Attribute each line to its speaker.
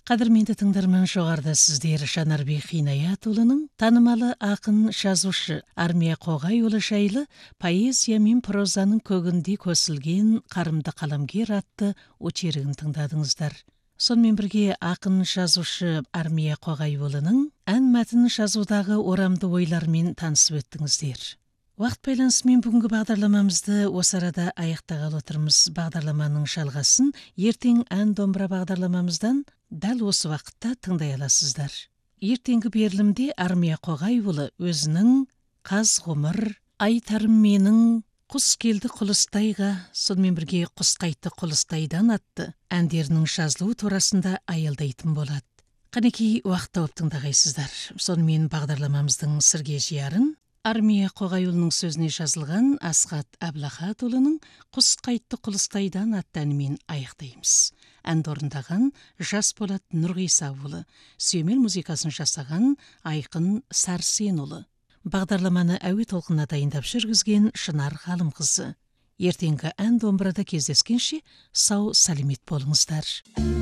Speaker 1: Қадірменді тыңдарман, жоғарыда сіздер Жанарбек Хинаятұлының танымалы ақын жазушы Армия Қоғайұлы жайлы поэзия мен прозаның көгінде көсілген қарымды қаламгер атты очергін тыңдадыңыздар. Сонымен бірге ақын жазушы Армия Қоғайұлының ән мәтінін жазудағы орамды ойлармен танысып өттіңіздер. Уақыт байланысымен бүгінгі бағдарламамызды осы арада аяқтағалы отырмыз. Бағдарламаның жалғасын ертең ән домбыра бағдарламамыздан дәл осы уақытта тыңдай аласыздар. Ертеңгі берілімде Армия Қоғайұлы өзінің «Қаз ғұмыр, айтарым менің, құс келді құлыстайға, сонымен бірге құс қайтты құлыстайдан» атты әндерінің жазылуы турасында аялдайтын болады. Қанекей уақыт тауып тыңдағайсыздар. Сонымен бағдарламамыздың сырге жиярын Армия Қоғайұлының сөзіне жазылған Асхат Әбілахатұлының «Құс қайтты құлыстайдан» атты әнімен аяқтаймыз. Әнді орындаған Жасболат Нұрғисаұлы, сүйемел музыкасын жасаған Айқын Сәрсенұлы. Бағдарламаны әуе толқынына дайындап жүргізген Шынар Ғалымқызы. Ертеңгі ән домбырада кездескенше сау сәлемет болыңыздар.